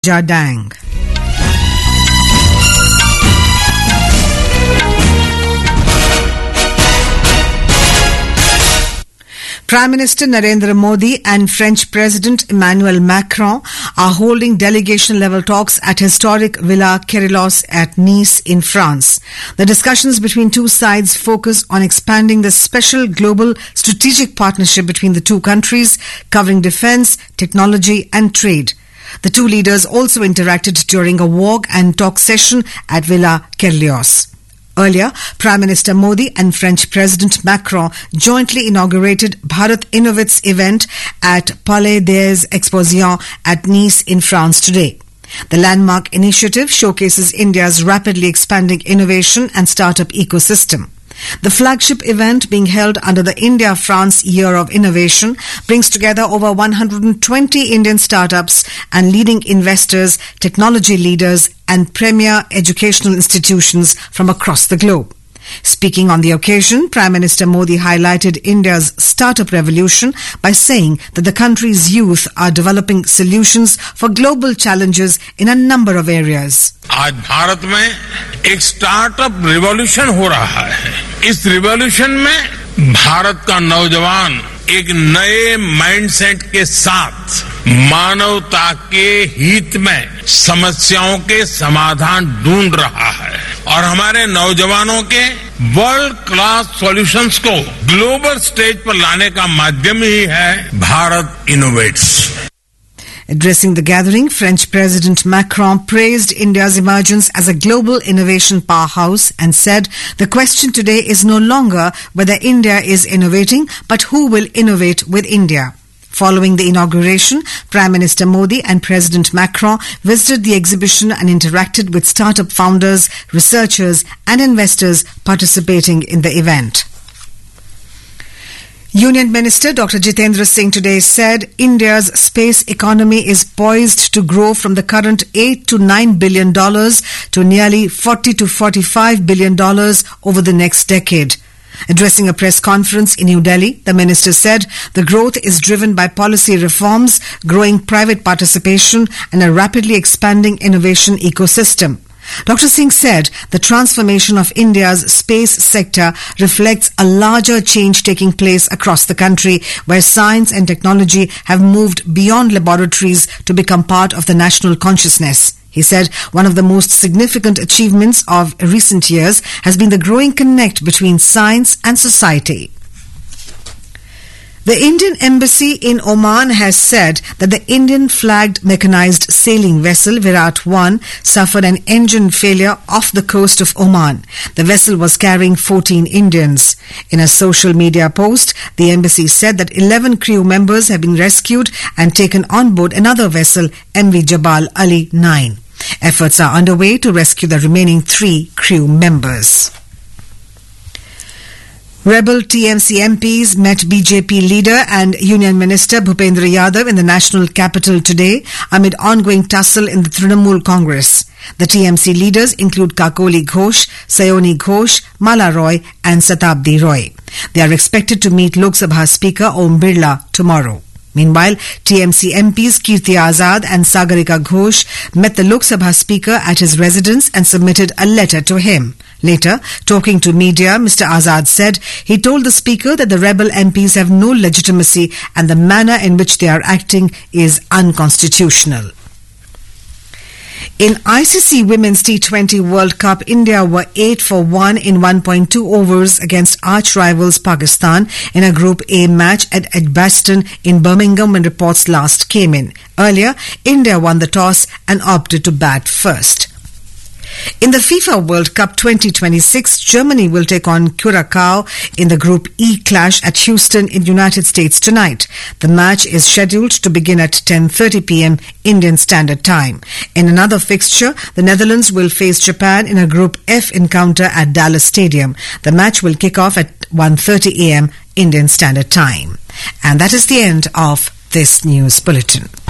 Jardang. Prime Minister Narendra Modi and French President Emmanuel Macron are holding delegation-level talks at historic Villa Kerylos at Nice in France. The discussions between two sides focus on expanding the special global strategic partnership between the two countries, covering defense, technology and trade. The two leaders also interacted during a walk and talk session at Villa Kerylos. Earlier, Prime Minister Modi and French President Macron jointly inaugurated Bharat Innovates event at Palais des Expositions at Nice in France today. The landmark initiative showcases India's rapidly expanding innovation and startup ecosystem. The flagship event, being held under the India-France Year of Innovation, brings together over 120 Indian startups and leading investors, technology leaders and premier educational institutions from across the globe. Speaking on the occasion, Prime Minister Modi highlighted India's startup revolution by saying that the country's youth are developing solutions for global challenges in a number of areas. आज भारत में एक startup revolution हो रहा है। इस revolution में भारत का नौजवान एक नए माइंडसेट के साथ मानवता के हित में समस्याओं के समाधान ढूंढ रहा है और हमारे नौजवानों के वर्ल्ड क्लास सॉल्यूशंस को ग्लोबल स्टेज पर लाने का माध्यम ही है Bharat innovates. Addressing the gathering, French President Macron praised India's emergence as a global innovation powerhouse and said the question today is no longer whether India is innovating, but who will innovate with India. Following the inauguration, Prime Minister Modi and President Macron visited the exhibition and interacted with startup founders, researchers and investors participating in the event. Union Minister Dr. Jitendra Singh today said India's space economy is poised to grow from the current $8 to $9 billion to nearly $40 to $45 billion over the next decade. Addressing a press conference in New Delhi, the minister said the growth is driven by policy reforms, growing private participation and a rapidly expanding innovation ecosystem. Dr. Singh said the transformation of India's space sector reflects a larger change taking place across the country, where science and technology have moved beyond laboratories to become part of the national consciousness. He said one of the most significant achievements of recent years has been the growing connect between science and society. The Indian Embassy in Oman has said that the Indian-flagged mechanized sailing vessel Virat 1 suffered an engine failure off the coast of Oman. The vessel was carrying 14 Indians. In a social media post, the embassy said that 11 crew members have been rescued and taken on board another vessel, MV Jabal Ali 9. Efforts are underway to rescue the remaining 3 crew members. Rebel TMC MPs met BJP leader and Union Minister Bhupendra Yadav in the national capital today amid ongoing tussle in the Trinamool Congress. The TMC leaders include Kakoli Ghosh, Sayoni Ghosh, Mala Roy and Satabdi Roy. They are expected to meet Lok Sabha Speaker Om Birla tomorrow. Meanwhile, TMC MPs Kirti Azad and Sagarika Ghosh met the Lok Sabha Speaker at his residence and submitted a letter to him. Later, talking to media, Mr. Azad said he told the Speaker that the rebel MPs have no legitimacy and the manner in which they are acting is unconstitutional. In ICC Women's T20 World Cup, India were 8 for 1 in 1.2 overs against arch-rivals Pakistan in a Group A match at Edgbaston in Birmingham when reports last came in. Earlier, India won the toss and opted to bat first. In the FIFA World Cup 2026, Germany will take on Curacao in the Group E clash at Houston in United States tonight. The match is scheduled to begin at 10:30 p.m. Indian Standard Time. In another fixture, the Netherlands will face Japan in a Group F encounter at Dallas Stadium. The match will kick off at 1:30 a.m. Indian Standard Time. And that is the end of this news bulletin.